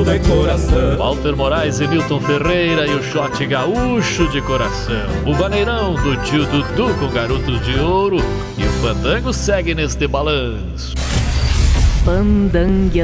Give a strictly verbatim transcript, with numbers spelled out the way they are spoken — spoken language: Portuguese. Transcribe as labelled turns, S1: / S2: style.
S1: de coração.
S2: Walter Moraes e Milton Ferreira e o shot gaúcho de coração. O vaneirão do tio Dudu com garotos de ouro. E o fandango segue neste balanço.
S3: Fandangueando.